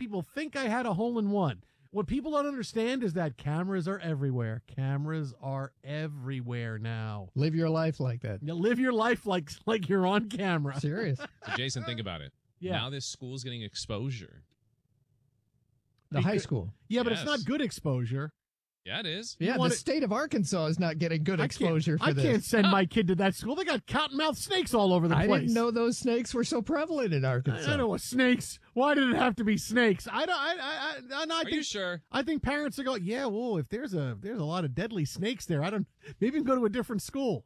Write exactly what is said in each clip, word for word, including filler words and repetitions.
people think I had a hole in one. What people don't understand is that cameras are everywhere. Cameras are everywhere now. Live your life like that. You live your life like like you're on camera. Serious. So Jason, think about it. Yeah. Now this school's getting exposure. The high school. Yeah, but Yes. it's not good exposure. Yeah, it is. Yeah, the wanna- state of Arkansas is not getting good I can't- exposure for I this. can't send my kid to that school. They got cottonmouth snakes all over the I place. didn't know those snakes were so prevalent in I, Arkansas. I don't know what snakes. Why did it have to be snakes? I don't. I. I. I, I, I Are think, you sure? I think parents are going. Yeah. Well, if there's a there's a lot of deadly snakes there, I don't. Maybe go to a different school.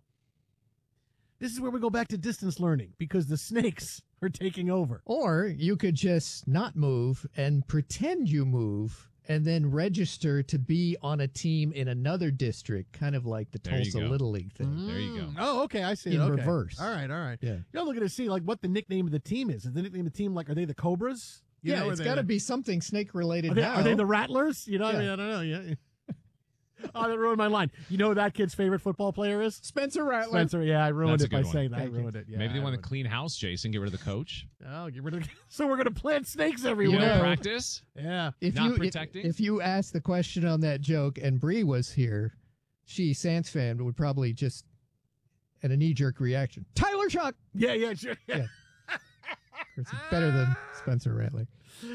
This is where we go back to distance learning because the snakes are taking over. Or you could just not move and pretend you move and then register to be on a team in another district, kind of like the There you Tulsa go. Little League thing. There you go. Oh, okay. I see. In okay. reverse. All right. All right. Yeah. You're looking to see like what the nickname of the team is. Is the nickname of the team like? Are they the Cobras? You Yeah, know, are it's they got to the- be something snake related Are they, now. are they the Rattlers? You know, I Yeah. mean, I don't know. Yeah. Oh, that ruined my line. You know who that kid's favorite football player is? Spencer Rattler? Spencer. Yeah, I ruined That's a it by good one. saying that. I Thank you. ruined it. Yeah, Maybe they I want to ruined it. clean house, Jason. Get rid of the coach. Oh, get rid of. So we're gonna plant snakes You everywhere. want know- to practice? Yeah. If Not you, protecting? If, if you asked the question on that joke and Bree was here, she, Sans fan, would probably just, at a knee-jerk reaction, Tyler Chuck! Yeah. Yeah. Sure. Yeah. It's better than Spencer Rattler.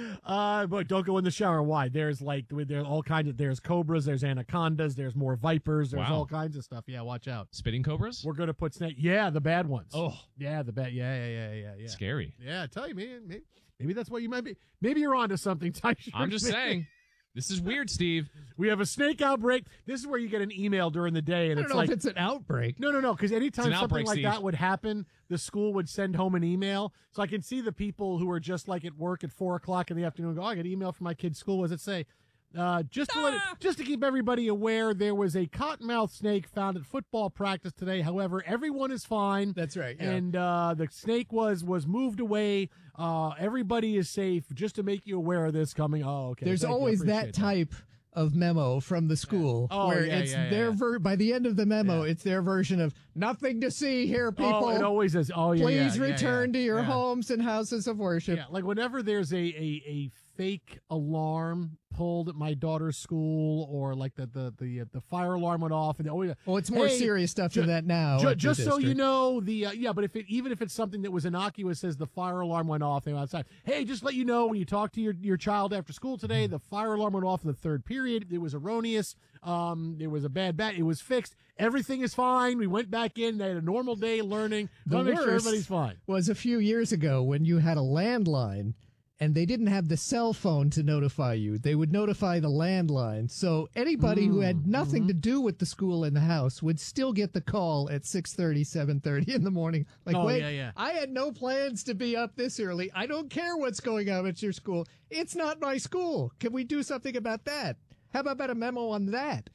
Uh, but don't go in the shower. Why? There's like there's all kinds of there's cobras, there's anacondas, there's more vipers, there's Wow. all kinds of stuff. Yeah, watch out. Spitting cobras? We're gonna put snake. Yeah, the bad ones. Oh. yeah, the bad. Yeah, yeah, yeah, yeah, yeah. Scary. Yeah, I tell you, man. Maybe, maybe that's what you might be. Maybe you're onto something, Ty. I'm just saying. This is weird, Steve. We have a snake outbreak. This is where you get an email during the day, and I don't it's know like if it's an outbreak. no, no, no. Because anytime It's an something outbreak, like Steve. that would happen, the school would send home an email. So I can see the people who are just like at work at four o'clock in the afternoon. Go, oh, I got an email from my kid's school. What does it say? Uh, just to let it, just to keep everybody aware, there was a cottonmouth snake found at football practice today. However, everyone is fine. That's right, yeah. And uh, the snake was was moved away. Uh, everybody is safe. Just to make you aware of this coming. Oh, okay. There's Thank you. I always appreciate that type of memo from the school Oh, where yeah, it's yeah, their yeah. ver- by the end of the memo, Yeah. it's their version of nothing to see here, people. Oh, it always is. Oh, yeah. Please yeah, yeah, return yeah. to your Yeah. homes and houses of worship. Yeah, like whenever there's a, a, a fake alarm pulled at my daughter's school, or like the the the, the fire alarm went off, and oh, Well, it's more hey, serious stuff ju- than that now. ju- at the just so you district. know, the uh, yeah, but if it even if it's something that was innocuous, says the fire alarm went off, they went outside. Hey, just let you know when you talk to your your child after school today, the fire alarm went off in the third period. It was erroneous. Um, there was a bad bat. It was fixed. Everything is fine. We went back in. They had a normal day learning. The Want to make sure worst everybody's fine. was a few years ago when you had a landline and they didn't have the cell phone to notify you. They would notify the landline. So anybody who Mm, had nothing mm-hmm. to do with the school in the house would still get the call at six thirty, seven thirty in the morning. Like, Oh, wait, yeah, yeah. I had no plans to be up this early. I don't care what's going on at your school. It's not my school. Can we do something about that? How about a memo on that?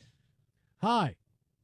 Hi,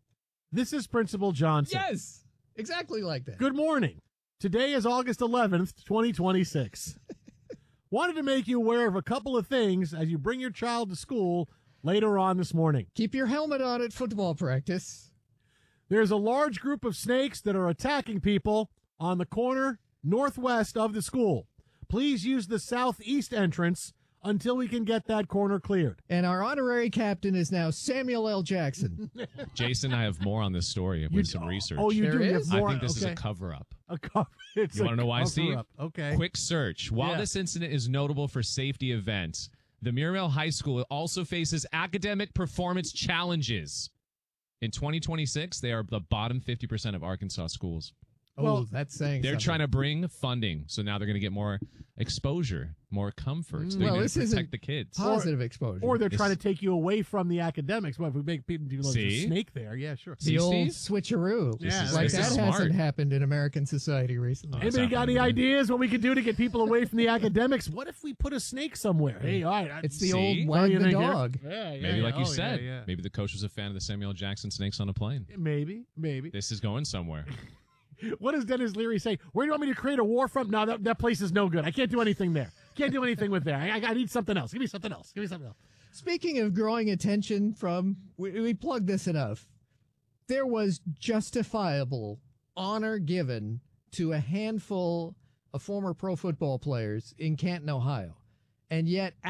this is Principal Johnson. Yes, exactly like that. Good morning. Today is August eleventh, twenty twenty-six. Wanted to make you aware of a couple of things as you bring your child to school later on this morning. Keep your helmet on at football practice. There's a large group of snakes that are attacking people on the corner northwest of the school. Please use the southeast entrance until we can get that corner cleared. And our honorary captain is now Samuel L. Jackson. Jason, I have more on this story with some research. Oh, you There do? You is? have I more? think this okay. is a cover-up. A cover. It's You a want to know why, Steve? cover-up. Okay. Quick search. While Yeah. this incident is notable for safety events, the Muriel High School also faces academic performance challenges. In twenty twenty-six, they are the bottom fifty percent of Arkansas schools. Oh, Well, that's saying They're something. trying to bring funding, so now they're going to get more exposure, more comfort. So they're Well, going this to protect isn't the kids. positive exposure. Or they're It's- trying to take you away from the academics. Well, if we make people do there's a See? snake there, yeah, sure. the See, old Steve? switcheroo. This is- like this that is hasn't smart. happened in American society recently. It's Anybody got happening any today. ideas what we could do to get people away from the academics? What if we put a snake somewhere? Hey, all right. I- It's the See? old What do wag you the think here? dog. Yeah, yeah, Maybe yeah. like you Oh, said, yeah, yeah. maybe the coach was a fan of the Samuel Jackson Snakes on a Plane. Maybe, maybe. This is going somewhere. What does Dennis Leary say? Where do you want me to create a war from? No, that, that place is no good. I can't do anything there. Can't do anything with there. I, I, I need something else. Give me something else. Give me something else. Speaking of growing attention from, we, we plugged this enough. There was justifiable honor given to a handful of former pro football players in Canton, Ohio. And yet,